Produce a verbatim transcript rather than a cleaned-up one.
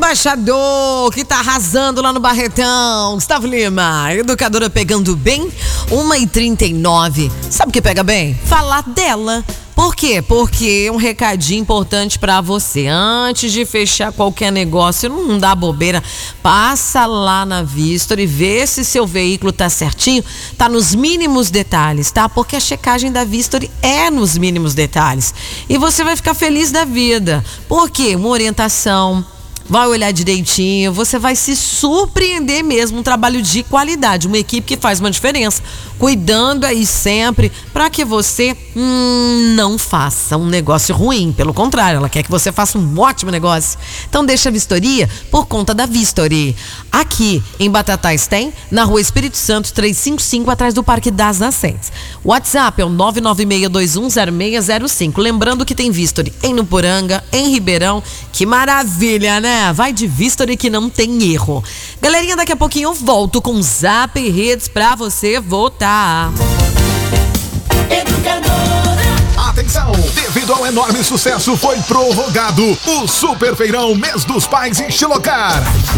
embaixador que tá arrasando lá no Barretão, Gustavo Lima, educadora pegando bem, uma e trinta e nove. Sabe o que pega bem? Falar dela. Por quê? Porque um recadinho importante pra você. Antes de fechar qualquer negócio, não dá bobeira. Passa lá na Vistory e vê se seu veículo tá certinho. Tá nos mínimos detalhes, tá? Porque a checagem da Vistory é nos mínimos detalhes. E você vai ficar feliz da vida. Por quê? Uma orientação. Vai olhar direitinho, você vai se surpreender mesmo, um trabalho de qualidade, uma equipe que faz uma diferença, cuidando aí sempre para que você hum, não faça um negócio ruim, pelo contrário, ela quer que você faça um ótimo negócio. Então deixa a vistoria por conta da Vistory. Aqui em Batatais tem, na Rua Espírito Santo trezentos e cinquenta e cinco, atrás do Parque das Nascentes. O WhatsApp é o nove nove seis dois um zero seis zero cinco. Lembrando que tem Vistory em Nuporanga, em Ribeirão. Que maravilha, né? Vai de Vistory que não tem erro. Galerinha, daqui a pouquinho eu volto com Zap e Redes pra você votar. Educadora. Atenção! Devido ao enorme sucesso, foi prorrogado o Super Feirão Mês dos Pais em Xilocar.